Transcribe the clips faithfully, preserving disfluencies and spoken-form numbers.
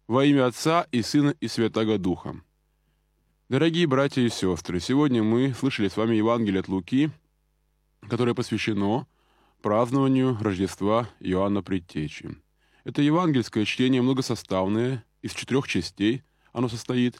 Во имя Отца и Сына и Святаго Духа. Дорогие братья и сестры, сегодня мы слышали с вами Евангелие от Луки, которое посвящено празднованию Рождества Иоанна Предтечи. Это евангельское чтение многосоставное, из четырех частей оно состоит,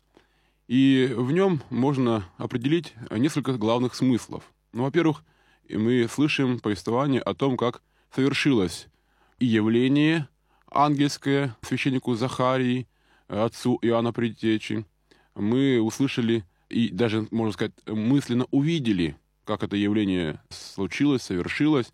и в нем можно определить несколько главных смыслов. Ну, во-первых, мы слышим повествование о том, как совершилось и явление ангельское священнику Захарии, отцу Иоанна Предтечи. Мы услышали и даже, можно сказать, мысленно увидели, как это явление случилось, совершилось.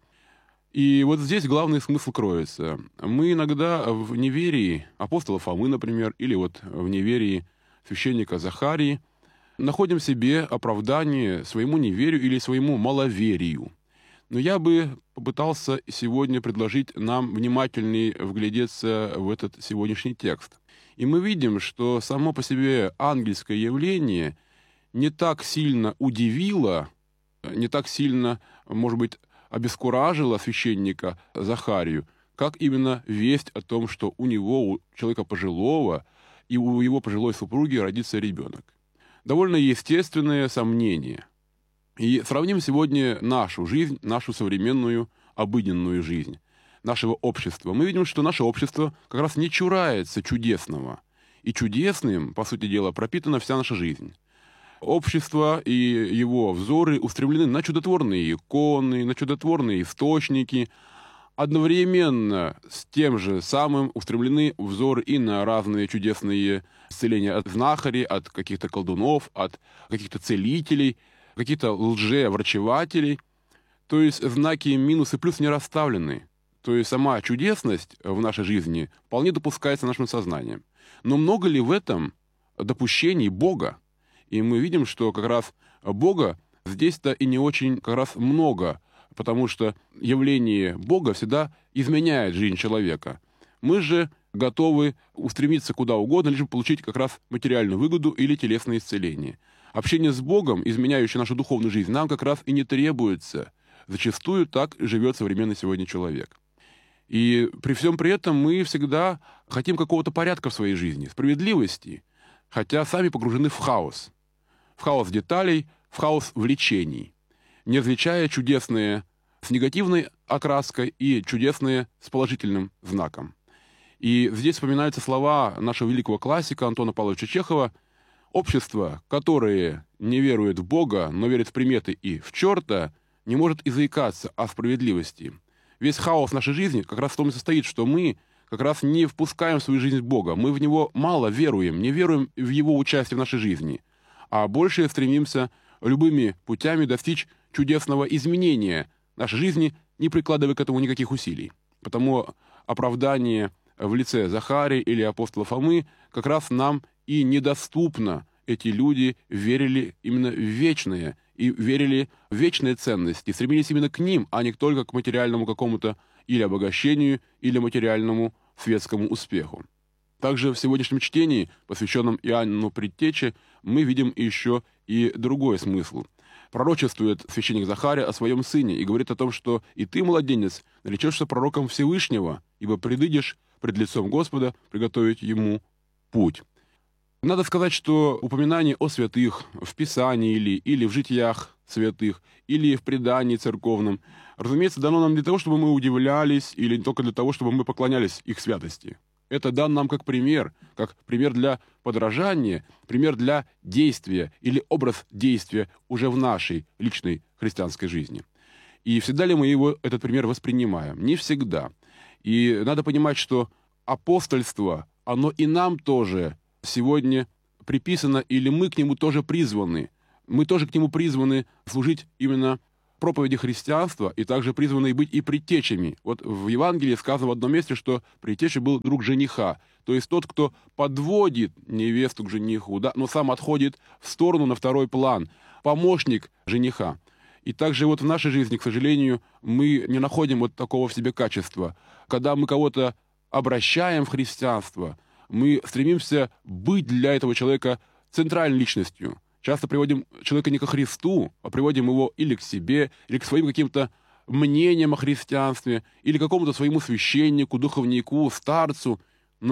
И вот здесь главный смысл кроется. Мы иногда в неверии апостола Фомы, например, или вот в неверии священника Захарии находим себе оправдание своему неверию или своему маловерию. Но я бы попытался сегодня предложить нам внимательнее вглядеться в этот сегодняшний текст. И мы видим, что само по себе ангельское явление не так сильно удивило, не так сильно, может быть, обескуражило священника Захарию, как именно весть о том, что у него, у человека пожилого, и у его пожилой супруги родится ребенок. Довольно естественное сомнение. И сравним сегодня нашу жизнь, нашу современную обыденную жизнь нашего общества. Мы видим, что наше общество как раз не чурается чудесного. И чудесным, по сути дела, пропитана вся наша жизнь. Общество и его взоры устремлены на чудотворные иконы, на чудотворные источники. Одновременно с тем же самым устремлены взоры и на разные чудесные исцеления от знахарей, от каких-то колдунов, от каких-то целителей, каких-то лже-врачевателей. То есть знаки минус и плюс не расставлены. То есть сама чудесность в нашей жизни вполне допускается нашим сознанием. Но много ли в этом допущений Бога? И мы видим, что как раз Бога здесь-то и не очень как раз много, потому что явление Бога всегда изменяет жизнь человека. Мы же готовы устремиться куда угодно, лишь бы получить как раз материальную выгоду или телесное исцеление. Общение с Богом, изменяющее нашу духовную жизнь, нам как раз и не требуется. Зачастую так живет современный сегодня человек. И при всем при этом мы всегда хотим какого-то порядка в своей жизни, справедливости, хотя сами погружены в хаос. В хаос деталей, в хаос влечений, не различая чудесные с негативной окраской и чудесные с положительным знаком. И здесь вспоминаются слова нашего великого классика Антона Павловича Чехова: «Общество, которое не верует в Бога, но верит в приметы и в черта, не может и заикаться о справедливости». Весь хаос нашей жизни как раз в том и состоит, что мы как раз не впускаем в свою жизнь Бога. Мы в Него мало веруем, не веруем в Его участие в нашей жизни, а больше стремимся любыми путями достичь чудесного изменения нашей жизни, не прикладывая к этому никаких усилий. Потому оправдание в лице Захарии или апостола Фомы как раз нам и недоступно. Эти люди верили именно в вечное, и верили в вечные ценности, стремились именно к ним, а не только к материальному какому-то или обогащению, или материальному светскому успеху. Также в сегодняшнем чтении, посвященном Иоанну Предтече, мы видим еще и другой смысл. Пророчествует священник Захария о своем сыне и говорит о том, что «и ты, младенец, наречешься пророком Всевышнего, ибо предыдешь пред лицом Господа приготовить ему путь». Надо сказать, что упоминание о святых в Писании или, или в житиях святых, или в предании церковном, разумеется, дано нам для того, чтобы мы удивлялись, или не только для того, чтобы мы поклонялись их святости. Это дан нам как пример, как пример для подражания, пример для действия или образ действия уже в нашей личной христианской жизни. И всегда ли мы его, этот пример воспринимаем? Не всегда. И надо понимать, что апостольство, оно и нам тоже сегодня приписано, или мы к нему тоже призваны. Мы тоже к нему призваны служить именно проповеди христианства, и также призваны быть и предтечами. Вот в Евангелии сказано в одном месте, что предтеча был друг жениха, то есть тот, кто подводит невесту к жениху, да, но сам отходит в сторону на второй план, помощник жениха. И также вот в нашей жизни, к сожалению, мы не находим вот такого в себе качества. Когда мы кого-то обращаем в христианство, мы стремимся быть для этого человека центральной личностью. Часто приводим человека не ко Христу, а приводим его или к себе, или к своим каким-то мнениям о христианстве, или к какому-то своему священнику, духовнику, старцу. Но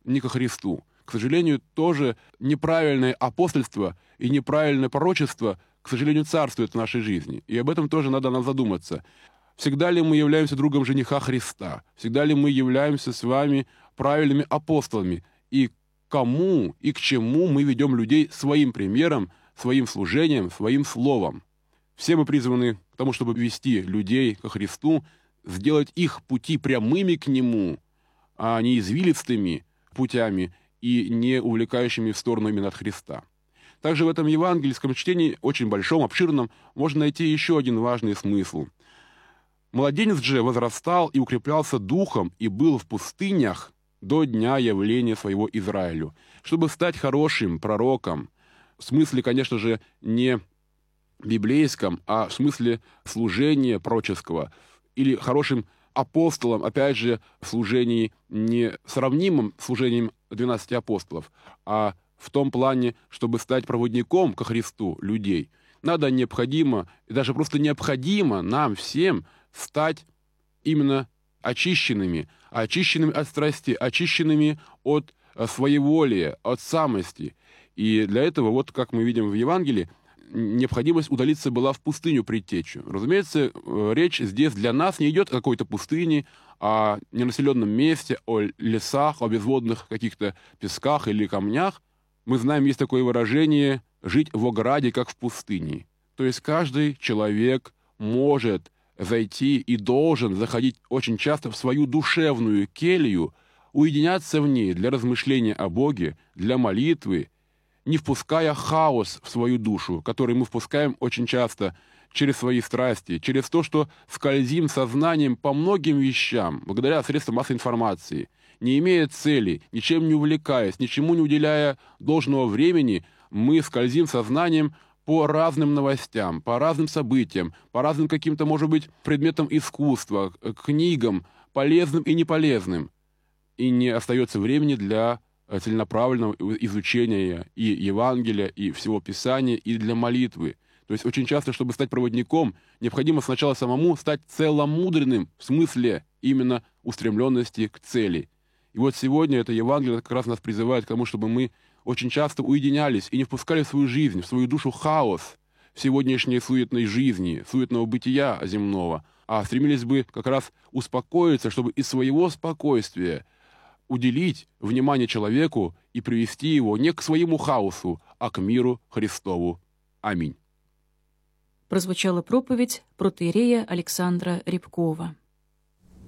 не ко Христу. К сожалению, тоже неправильное апостольство и неправильное пророчество, к сожалению, царствует в нашей жизни. И об этом тоже надо нам задуматься. Всегда ли мы являемся другом жениха Христа? Всегда ли мы являемся с вами правильными апостолами? И кому и к чему мы ведем людей своим примером, своим служением, своим словом? Все мы призваны к тому, чтобы вести людей ко Христу, сделать их пути прямыми к Нему, а не извилистыми путями и не увлекающими в сторону именно от Христа. Также в этом евангельском чтении, очень большом, обширном, можно найти еще один важный смысл. «Младенец же возрастал и укреплялся духом и был в пустынях до дня явления своего Израилю». Чтобы стать хорошим пророком, в смысле, конечно же, не библейском, а в смысле служения пророческого, или хорошим апостолом, опять же, в служении не сравнимым служением двенадцати апостолов, а в том плане, чтобы стать проводником ко Христу людей, надо необходимо, и даже просто необходимо нам всем стать именно очищенными, очищенными от страсти, очищенными от своеволия, от самости. И для этого, вот как мы видим в Евангелии, необходимость удалиться была в пустыню предтечу. Разумеется, речь здесь для нас не идет о какой-то пустыне, о ненаселенном месте, о лесах, о безводных каких-то песках или камнях. Мы знаем, есть такое выражение «жить в ограде, как в пустыне». То есть каждый человек может зайти и должен заходить очень часто в свою душевную келью, уединяться в ней для размышления о Боге, для молитвы, не впуская хаос в свою душу, который мы впускаем очень часто через свои страсти, через то, что скользим сознанием по многим вещам, благодаря средствам массовой информации, не имея цели, ничем не увлекаясь, ничему не уделяя должного времени, мы скользим сознанием по разным новостям, по разным событиям, по разным каким-то, может быть, предметам искусства, книгам, полезным и неполезным. И не остается времени для целенаправленного изучения и Евангелия, и всего Писания, и для молитвы. То есть очень часто, чтобы стать проводником, необходимо сначала самому стать целомудренным в смысле именно устремленности к цели. И вот сегодня это Евангелие как раз нас призывает к тому, чтобы мы очень часто уединялись и не впускали в свою жизнь, в свою душу хаос в сегодняшней суетной жизни, суетного бытия земного, а стремились бы как раз успокоиться, чтобы из своего спокойствия уделить внимание человеку и привести его не к своему хаосу, а к миру Христову. Аминь. Прозвучала проповедь протоиерея Александра Рябкова.